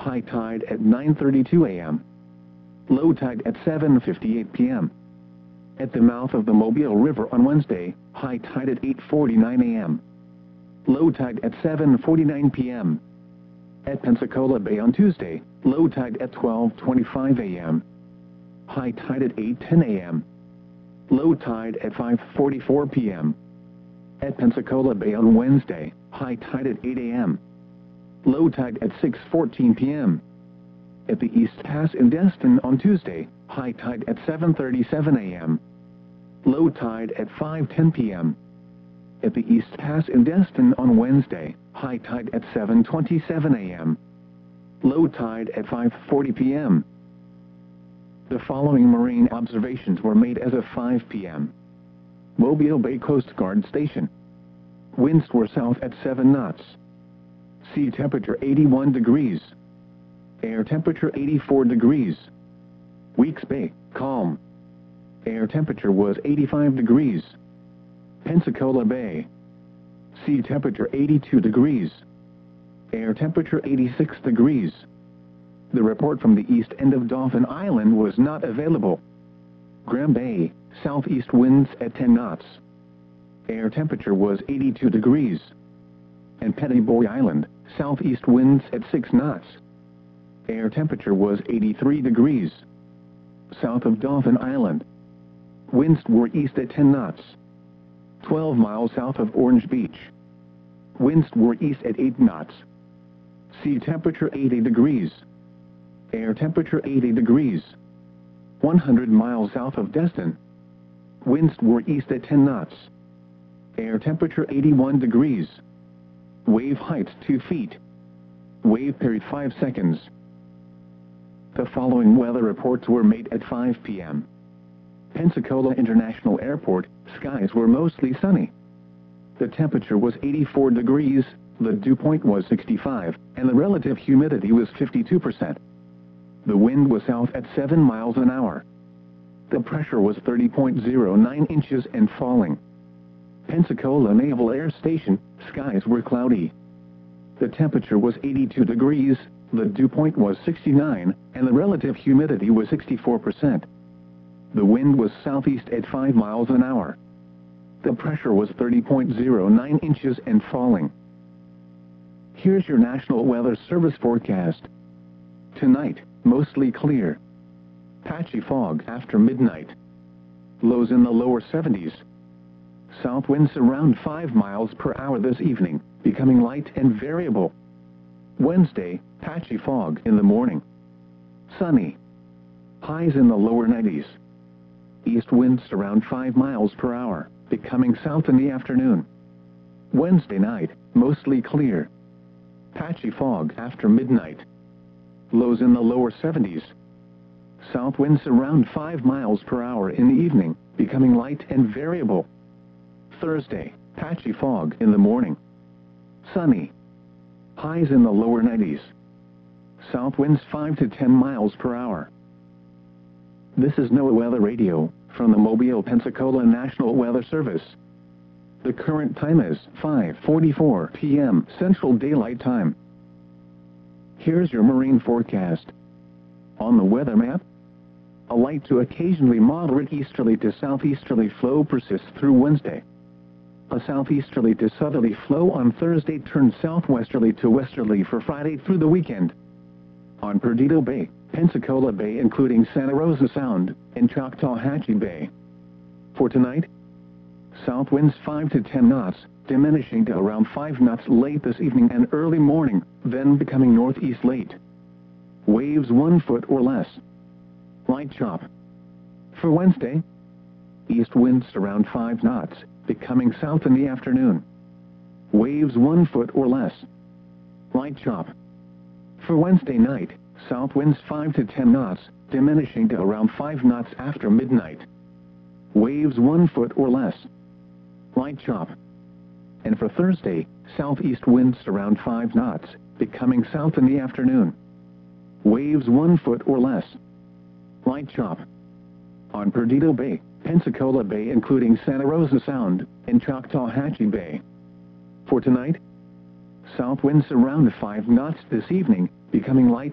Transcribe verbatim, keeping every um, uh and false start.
high tide at nine thirty-two a m Low tide at seven fifty-eight p m At the mouth of the Mobile River on Wednesday, high tide at eight forty-nine a m Low tide at seven forty-nine p m At Pensacola Bay on Tuesday, low tide at twelve twenty-five a m High tide at eight ten a m Low tide at five forty-four p m At Pensacola Bay on Wednesday, high tide at eight a m Low tide at six fourteen p m At the East Pass in Destin on Tuesday, high tide at seven thirty-seven a m Low tide at five ten p m At the East Pass in Destin on Wednesday, high tide at seven twenty-seven a m Low tide at five forty p m The following marine observations were made as of five p m Mobile Bay Coast Guard Station. Winds were south at seven knots. Sea temperature eighty-one degrees. Air temperature eighty-four degrees. Weeks Bay, calm. Air temperature was eighty-five degrees. Pensacola Bay. Sea temperature eighty-two degrees. Air temperature eighty-six degrees. The report from the east end of Dauphin Island was not available. Graham Bay, southeast winds at ten knots. Air temperature was eighty-two degrees. And Pettyboy Island, southeast winds at six knots. Air temperature was eighty-three degrees. South of Dauphin Island. Winds were east at ten knots. twelve miles south of Orange Beach. Winds were east at eight knots. Sea temperature eighty degrees. Air temperature eighty degrees. one hundred miles south of Destin. Winds were east at ten knots. Air temperature eighty-one degrees. Wave height two feet. Wave period five seconds. The following weather reports were made at five p m Pensacola International Airport, skies were mostly sunny. The temperature was eighty-four degrees, the dew point was sixty-five, and the relative humidity was fifty-two percent. The wind was south at seven miles an hour. The pressure was thirty point zero nine inches and falling. Pensacola Naval Air Station, skies were cloudy. The temperature was eighty-two degrees, the dew point was sixty-nine, and the relative humidity was sixty-four percent. The wind was southeast at five miles an hour. The pressure was thirty point zero nine inches and falling. Here's your National Weather Service forecast. Tonight, mostly clear. Patchy fog after midnight. Lows in the lower seventies. South winds around five miles per hour this evening, becoming light and variable. Wednesday, patchy fog in the morning. Sunny. Highs in the lower nineties. East winds around five miles per hour, becoming south in the afternoon. Wednesday night, mostly clear. Patchy fog after midnight. Lows in the lower seventies. South winds around five miles per hour in the evening, becoming light and variable. Thursday, patchy fog in the morning. Sunny. Highs in the lower nineties. South winds five to ten miles per hour. This is NOAA Weather Radio, from the Mobile, Pensacola National Weather Service. The current time is five forty-four p m Central Daylight Time. Here's your marine forecast. On the weather map, a light to occasionally moderate easterly to southeasterly flow persists through Wednesday. A southeasterly to southerly flow on Thursday turns southwesterly to westerly for Friday through the weekend. On Perdido Bay, Pensacola Bay including Santa Rosa Sound, and Choctawhatchee Bay. For tonight, south winds five to ten knots, diminishing to around five knots late this evening and early morning, then becoming northeast late. Waves one foot or less. Light chop. For Wednesday, east winds around five knots, becoming south in the afternoon. Waves one foot or less. Light chop. For Wednesday night, south winds five to ten knots, diminishing to around five knots after midnight. Waves one foot or less. Light chop. And for Thursday, southeast winds around five knots, becoming south in the afternoon. Waves one foot or less. Light chop. On Perdido Bay, Pensacola Bay including Santa Rosa Sound, and Choctawhatchee Bay. For tonight, south winds around five knots this evening, becoming light